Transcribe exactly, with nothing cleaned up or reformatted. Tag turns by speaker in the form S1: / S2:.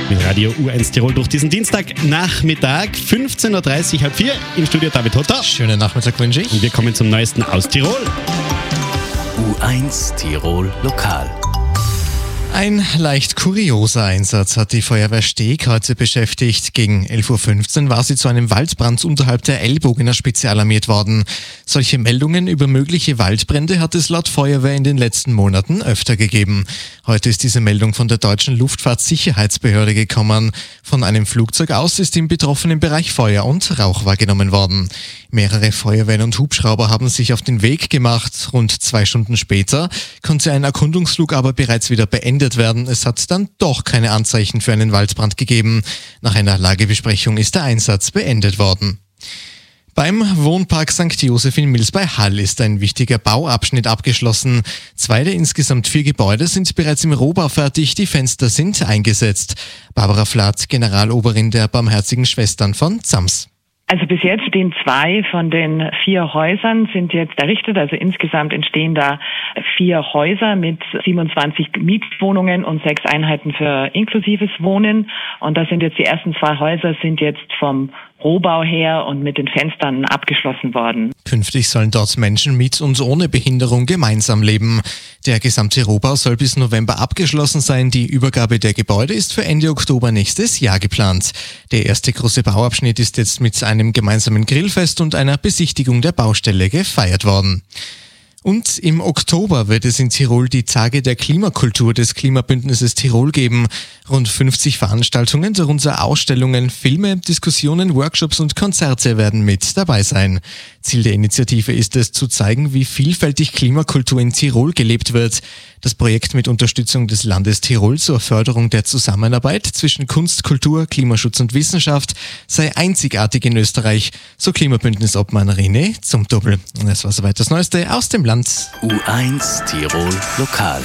S1: Mit Radio U eins Tirol durch diesen Dienstagnachmittag, fünfzehn Uhr dreißig, halb vier, im Studio David Hotter.
S2: Schönen Nachmittag wünsche ich.
S1: Und wir kommen zum Neuesten aus Tirol.
S3: U eins Tirol Lokal.
S2: Ein leicht kurioser Einsatz hat die Feuerwehr Steg heute beschäftigt. Gegen elf Uhr fünfzehn war sie zu einem Waldbrand unterhalb der Ellbogener Spitze alarmiert worden. Solche Meldungen über mögliche Waldbrände hat es laut Feuerwehr in den letzten Monaten öfter gegeben. Heute ist diese Meldung von der Deutschen Luftfahrtsicherheitsbehörde gekommen. Von einem Flugzeug aus ist im betroffenen Bereich Feuer und Rauch wahrgenommen worden. Mehrere Feuerwehren und Hubschrauber haben sich auf den Weg gemacht. Rund zwei Stunden später konnte ein Erkundungsflug aber bereits wieder beendet werden. Es hat dann doch keine Anzeichen für einen Waldbrand gegeben. Nach einer Lagebesprechung ist der Einsatz beendet worden. Beim Wohnpark Sankt Josef in Mils bei Hall ist ein wichtiger Bauabschnitt abgeschlossen. Zwei der insgesamt vier Gebäude sind bereits im Rohbau fertig, die Fenster sind eingesetzt. Barbara Flath, Generaloberin der Barmherzigen Schwestern von Zams.
S4: Also bis jetzt stehen zwei von den vier Häusern sind jetzt errichtet. Also insgesamt entstehen da vier Häuser mit siebenundzwanzig Mietwohnungen und sechs Einheiten für inklusives Wohnen. Und da sind jetzt die ersten zwei Häuser sind jetzt vom Rohbau her und mit den Fenstern abgeschlossen worden.
S2: Künftig sollen dort Menschen mit und ohne Behinderung gemeinsam leben. Der gesamte Rohbau soll bis November abgeschlossen sein. Die Übergabe der Gebäude ist für Ende Oktober nächstes Jahr geplant. Der erste große Bauabschnitt ist jetzt mit einem gemeinsamen Grillfest und einer Besichtigung der Baustelle gefeiert worden. Und im Oktober wird es in Tirol die Tage der Klimakultur des Klimabündnisses Tirol geben. Rund fünfzig Veranstaltungen, darunter Ausstellungen, Filme, Diskussionen, Workshops und Konzerte werden mit dabei sein. Ziel der Initiative ist es, zu zeigen, wie vielfältig Klimakultur in Tirol gelebt wird. Das Projekt mit Unterstützung des Landes Tirol zur Förderung der Zusammenarbeit zwischen Kunst, Kultur, Klimaschutz und Wissenschaft sei einzigartig in Österreich, so Klimabündnisobmann René zum Doppel. Und das war soweit das Neueste aus dem Land.
S3: U eins Tirol Lokal.